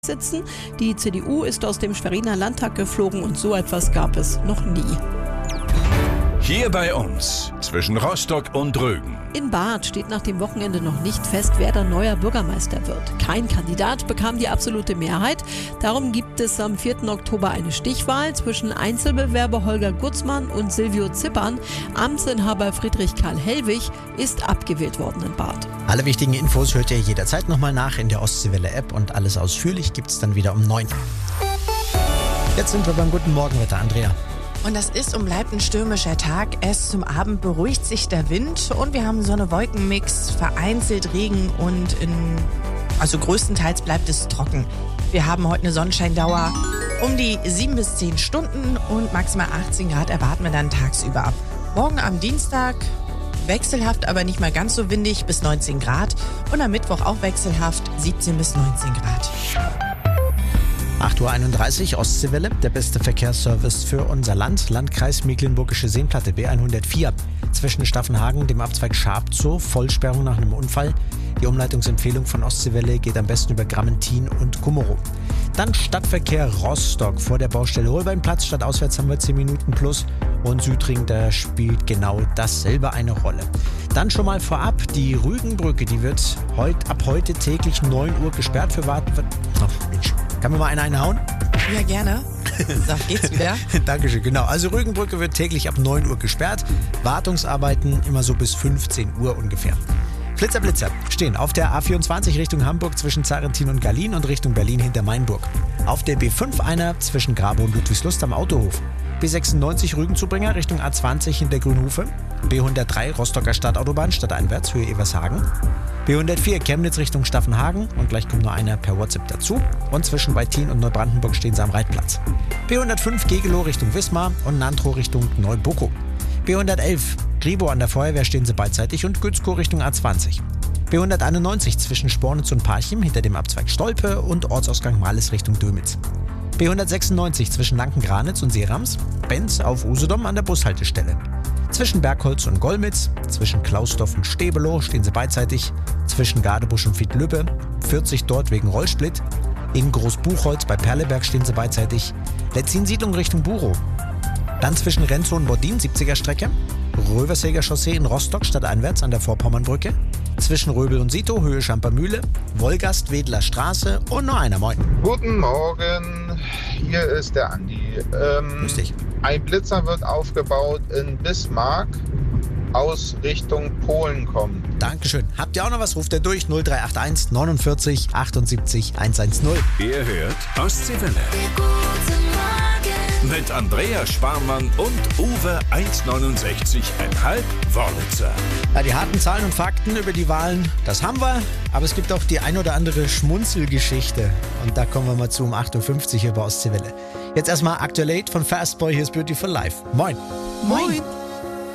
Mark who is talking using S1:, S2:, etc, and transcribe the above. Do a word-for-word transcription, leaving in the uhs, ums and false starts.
S1: sitzen. Die C D U ist aus dem Schweriner Landtag geflogen und so etwas gab es noch nie.
S2: Hier bei uns, zwischen Rostock und Rügen.
S1: In Barth steht nach dem Wochenende noch nicht fest, wer der neue Bürgermeister wird. Kein Kandidat bekam die absolute Mehrheit. Darum gibt es am vierten Oktober eine Stichwahl zwischen Einzelbewerber Holger Gutzmann und Silvio Zippern. Amtsinhaber Friedrich Karl Hellwig ist abgewählt worden in Barth.
S3: Alle wichtigen Infos hört ihr jederzeit nochmal nach in der Ostseewelle-App und alles ausführlich gibt's dann wieder um neun. Jetzt sind wir beim guten Morgenwetter, Andrea.
S4: Und das ist und bleibt ein stürmischer Tag. Erst zum Abend beruhigt sich der Wind und wir haben Sonne-Wolken-Mix, vereinzelt Regen und in, also größtenteils bleibt es trocken. Wir haben heute eine Sonnenscheindauer um die sieben bis zehn Stunden und maximal achtzehn Grad erwarten wir dann tagsüber. Morgen am Dienstag wechselhaft, aber nicht mal ganz so windig, bis neunzehn Grad und am Mittwoch auch wechselhaft, siebzehn bis neunzehn Grad.
S3: acht Uhr einunddreißig, Ostseewelle, der beste Verkehrsservice für unser Land, Landkreis Mecklenburgische Seenplatte, B hundertvier. Zwischen Staffenhagen, dem Abzweig Scharpzow, Vollsperrung nach einem Unfall. Die Umleitungsempfehlung von Ostseewelle geht am besten über Grammentin und Kummerow. Dann Stadtverkehr Rostock vor der Baustelle Holbeinplatz. Stadtauswärts haben wir zehn Minuten plus. Und Südring, da spielt genau dasselbe eine Rolle. Dann schon mal vorab, die Rügenbrücke, die wird heut, ab heute täglich neun Uhr gesperrt für Warten. Ach Mensch, kann mir mal einer einhauen?
S4: Ja, gerne. So, geht's wieder.
S3: Dankeschön, genau. Also Rügenbrücke wird täglich ab neun Uhr gesperrt. Wartungsarbeiten immer so bis fünfzehn Uhr ungefähr. Flitzer, Blitzer stehen auf der A vierundzwanzig Richtung Hamburg zwischen Zarentin und Gallien und Richtung Berlin hinter Mainburg. Auf der B fünf einer zwischen Grabow und Ludwigslust am Autohof. B sechsundneunzig Rügenzubringer Richtung A zwanzig hinter Grünhofe. B hundertdrei Rostocker Stadtautobahn stadteinwärts Höhe Evershagen. B hundertvier Chemnitz Richtung Staffenhagen und gleich kommt nur einer per WhatsApp dazu. Und zwischen Weitin und Neubrandenburg stehen sie am Reitplatz. B hundertfünf Gegelow Richtung Wismar und Nantrow Richtung Neubockow. B hundertelf Gribow an der Feuerwehr stehen sie beidseitig und Gützkow Richtung A zwanzig. B hunderteinundneunzig zwischen Spornitz und Parchim hinter dem Abzweig Stolpe und Ortsausgang Males Richtung Dömitz. B hundertsechsundneunzig zwischen Lanken-Granitz und Seerams, Benz auf Usedom an der Bushaltestelle. Zwischen Bergholz und Golmitz, zwischen Klausdorf und Stebelow stehen sie beidseitig, zwischen Gadebusch und Wiedlübbe, vierzig dort wegen Rollsplit, in Großbuchholz bei Perleberg stehen sie beidseitig, Letzin-Siedlung Richtung Burow. Dann zwischen Renzow und Bordin, siebziger Strecke, Röversäger Chaussee in Rostock stadteinwärts an der Vorpommernbrücke, zwischen Röbel und Sito, Höhe Schampermühle, Wolgast, Wedler Straße und noch einer, moin.
S5: Guten Morgen, hier ist der Andi. Ähm,
S3: Grüß dich.
S5: Ein Blitzer wird aufgebaut in Bismarck aus Richtung Polen kommen.
S3: Dankeschön. Habt ihr auch noch was? Ruft ihr durch null drei acht eins neunundvierzig achtundsiebzig hundertzehn.
S2: Ihr hört Ostseewelle. Mit Andrea Sparmann und Uwe eins neunundsechzig Komma fünf Wörlitzer.
S3: Ja, die harten Zahlen und Fakten über die Wahlen, das haben wir. Aber es gibt auch die ein oder andere Schmunzelgeschichte. Und da kommen wir mal zu um acht Uhr fünfzig hier bei Ostseewelle. Jetzt erstmal Aktuell von Fastboy, hier ist Beautiful Life. Moin.
S4: Moin.